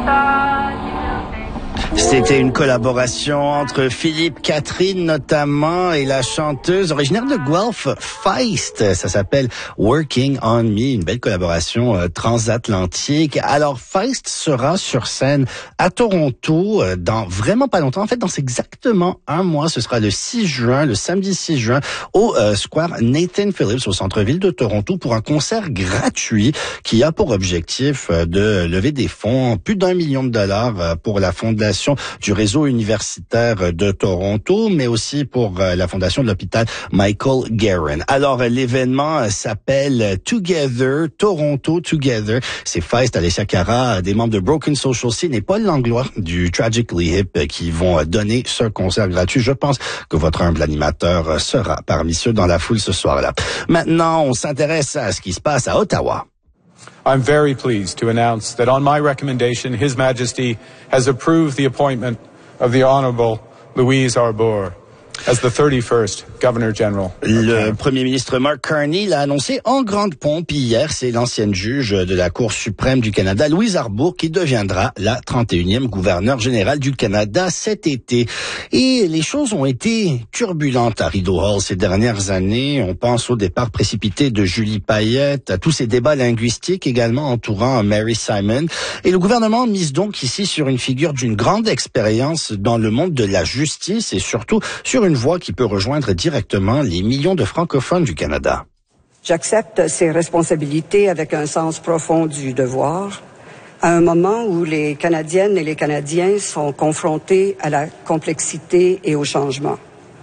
C'était une collaboration entre Philippe Catherine notamment et la chanteuse originaire de Guelph, Feist. Ça s'appelle Working on Me, une belle collaboration transatlantique. Alors Feist sera sur scène à Toronto dans vraiment pas longtemps. En fait, dans exactement un mois, ce sera le 6 juin, le samedi 6 juin, au Square Nathan Phillips au centre-ville de Toronto pour un concert gratuit qui a pour objectif de lever des fonds, plus d'1 million de dollars pour la fondation du réseau universitaire de Toronto, mais aussi pour la fondation de l'hôpital Michael Garron. Alors, l'événement s'appelle Together, Toronto Together. C'est Feist, Alessia Cara, des membres de Broken Social Scene et Paul Langlois du Tragically Hip qui vont donner ce concert gratuit. Je pense que votre humble animateur sera parmi ceux dans la foule ce soir-là. Maintenant, on s'intéresse à ce qui se passe à Ottawa. I'm very pleased to announce that on my recommendation, His Majesty has approved the appointment of the Honourable Louise Arbour as the 31st Governor General. Le premier ministre Mark Carney l'a annoncé en grande pompe hier. C'est l'ancienne juge de la Cour suprême du Canada, Louise Arbour, qui deviendra la 31e gouverneure générale du Canada cet été. Et les choses ont été turbulentes à Rideau Hall ces dernières années. On pense au départ précipité de Julie Payette, à tous ces débats linguistiques également entourant Mary Simon. Et le gouvernement mise donc ici sur une figure d'une grande expérience dans le monde de la justice et surtout sur une voie qui peut rejoindre directement les millions de francophones du Canada. J'accepte ces responsabilités avec un sens profond du devoir, à un moment où les Canadiennes et les Canadiens sont confrontés à la complexité et au changement.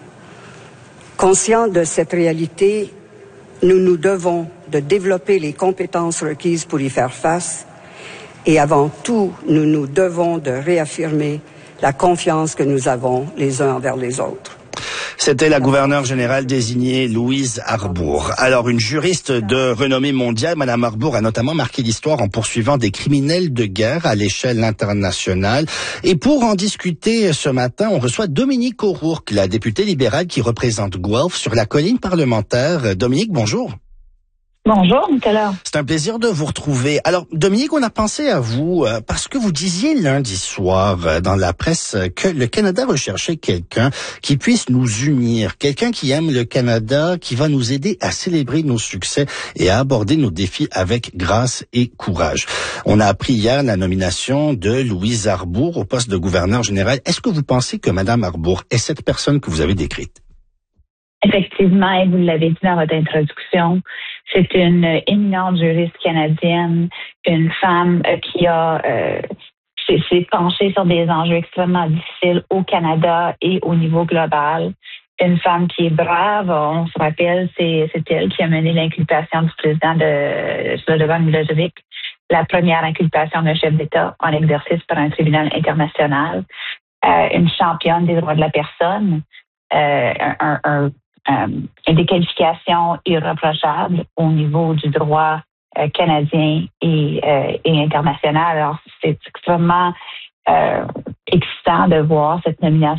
Conscients de cette réalité, nous nous devons de développer les compétences requises pour y faire face et avant tout, nous nous devons de réaffirmer la confiance que nous avons les uns envers les autres. C'était la gouverneure générale désignée Louise Arbour. Alors, une juriste de renommée mondiale, Madame Arbour, a notamment marqué l'histoire en poursuivant des criminels de guerre à l'échelle internationale. Et pour en discuter ce matin, on reçoit Dominique O'Rourke, la députée libérale qui représente Guelph sur la colline parlementaire. Dominique, bonjour. Bonjour, Nicolas. C'est un plaisir de vous retrouver. Alors, Dominique, on a pensé à vous parce que vous disiez lundi soir dans la presse que le Canada recherchait quelqu'un qui puisse nous unir, quelqu'un qui aime le Canada, qui va nous aider à célébrer nos succès et à aborder nos défis avec grâce et courage. On a appris hier la nomination de Louise Arbour au poste de gouverneur général. Est-ce que vous pensez que Madame Arbour est cette personne que vous avez décrite? Effectivement, et vous l'avez dit dans votre introduction, c'est une éminente juriste canadienne, une femme qui s'est penchée sur des enjeux extrêmement difficiles au Canada et au niveau global. Une femme qui est brave, on se rappelle, c'est elle qui a mené l'inculpation du président de Slobodan Milosevic, la première inculpation d'un chef d'État en exercice par un tribunal international, une championne des droits de la personne, des qualifications irréprochables au niveau du droit canadien et international. Alors, c'est extrêmement excitant de voir cette nomination